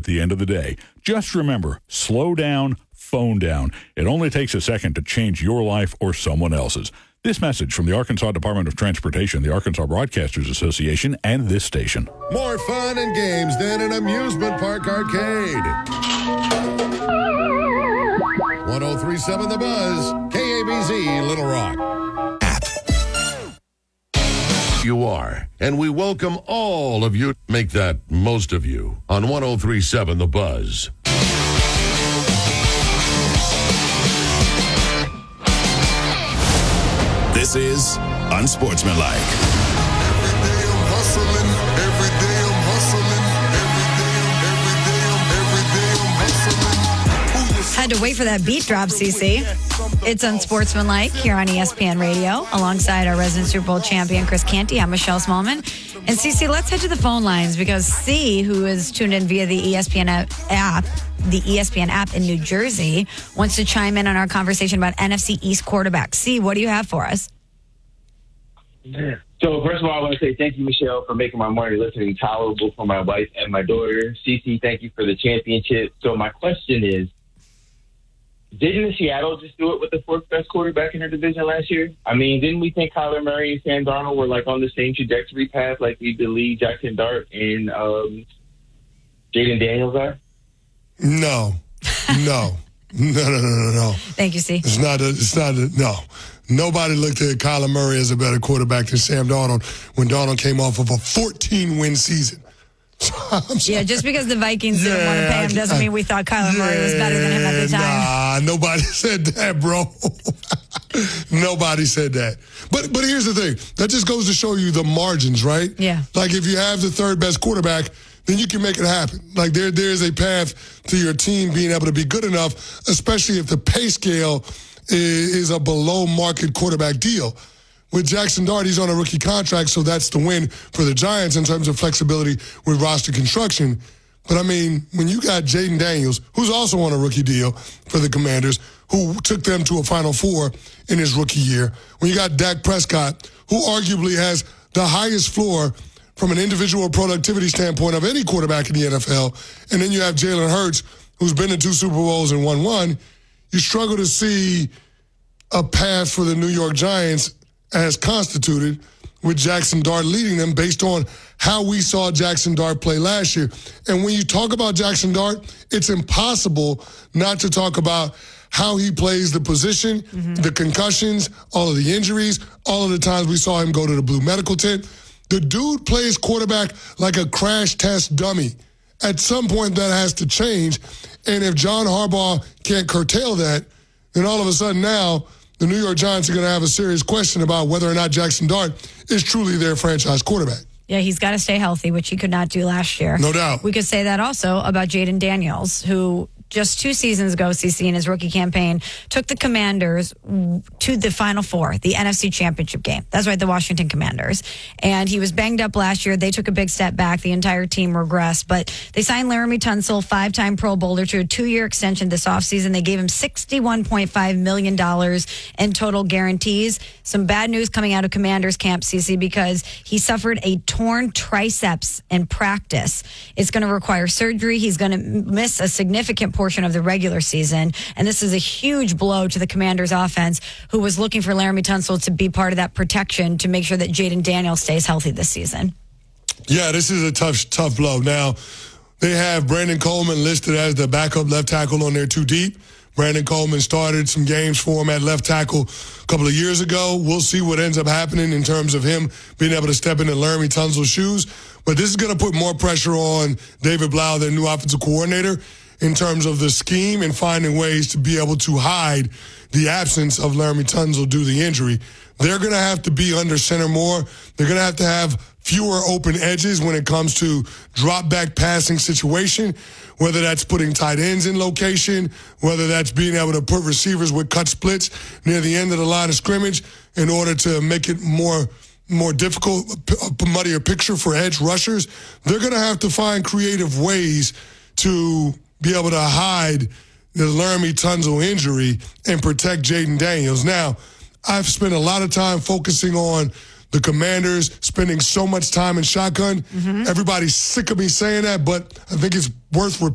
the end of the day. Just remember, slow down, phone down. It only takes a second to change your life or someone else's. This message from the Arkansas Department of Transportation, the Arkansas Broadcasters Association, and this station. More fun and games than an amusement park arcade. 103.7 The Buzz, KABZ, Little Rock. You are, and we welcome all of you. Make that most of you on 103.7 The Buzz. This is Unsportsmanlike. Every day I'm hustling, every day I'm hustling, every day I'm hustling. Had to wait for that beat drop, CC. It's Unsportsmanlike here on ESPN Radio, alongside our resident Super Bowl champion, Chris Canty. I'm Michelle Smallman. And CC, let's head to the phone lines because C, who is tuned in via the ESPN app in New Jersey, wants to chime in on our conversation about NFC East quarterbacks. C, what do you have for us? So, first of all, I want to say thank you, Michelle, for making my morning listening tolerable for my wife and my daughter. CC, thank you for the championship. So, my question is, didn't Seattle just do it with the fourth best quarterback in their division last year? I mean, didn't we think Kyler Murray and Sam Darnold were like on the same trajectory path like we believe Jackson Dart and Jaden Daniels are? No. Thank you, C. No. Nobody looked at Kyler Murray as a better quarterback than Sam Darnold when Darnold came off of a 14-win season. Yeah, just because the Vikings didn't want to pay him doesn't mean we thought Kyler Murray was better than him at the time. Nah, nobody said that, bro. Nobody said that. But here's the thing. That just goes to show you the margins, right? Yeah. Like if you have the third best quarterback, then you can make it happen. Like there is a path to your team being able to be good enough, especially if the pay scale is a below market quarterback deal. With Jackson Dart, he's on a rookie contract, so that's the win for the Giants in terms of flexibility with roster construction. But, I mean, when you got Jaden Daniels, who's also on a rookie deal for the Commanders, who took them to a Final Four in his rookie year, when you got Dak Prescott, who arguably has the highest floor from an individual productivity standpoint of any quarterback in the NFL, and then you have Jalen Hurts, who's been in 2 Super Bowls and won 1, you struggle to see a path for the New York Giants as constituted with Jackson Dart leading them based on how we saw Jackson Dart play last year. And when you talk about Jackson Dart, it's impossible not to talk about how he plays the position, the concussions, all of the injuries, all of the times we saw him go to the blue medical tent. The dude plays quarterback like a crash test dummy. At some point, that has to change. And if John Harbaugh can't curtail that, then all of a sudden now, the New York Giants are going to have a serious question about whether or not Jackson Dart is truly their franchise quarterback. Yeah, he's got to stay healthy, which he could not do last year. No doubt. We could say that also about Jaden Daniels, who just 2 seasons ago, CC, in his rookie campaign, took the Commanders to the Final Four, the NFC Championship game. That's right, the Washington Commanders. And he was banged up last year. They took a big step back. The entire team regressed. But they signed Laramie Tunsil, 5-time Pro Bowler, to a 2-year extension this offseason. They gave him $61.5 million in total guarantees. Some bad news coming out of Commanders camp, CC, because he suffered a torn triceps in practice. It's going to require surgery. He's going to miss a significant portion of the regular season. And this is a huge blow to the Commanders offense, who was looking for Laramie Tunsil to be part of that protection to make sure that Jaden Daniels stays healthy this season. Yeah, this is a tough blow. Now, they have Brandon Coleman listed as the backup left tackle on their 2 deep. Brandon Coleman started some games for him at left tackle a couple of years ago. We'll see what ends up happening in terms of him being able to step into Laramie Tunsil's shoes. But this is going to put more pressure on David Blau, their new offensive coordinator, in terms of the scheme and finding ways to be able to hide the absence of Laramie Tunsil due to the injury. They're going to have to be under center more. They're going to have fewer open edges when it comes to drop-back passing situation, whether that's putting tight ends in location, whether that's being able to put receivers with cut splits near the end of the line of scrimmage in order to make it more difficult, a muddier picture for edge rushers. They're going to have to find creative ways to be able to hide the Laramie Tunsil injury and protect Jaden Daniels. Now, I've spent a lot of time focusing on the Commanders spending so much time in shotgun. Everybody's sick of me saying that, but I think it's worth repeating.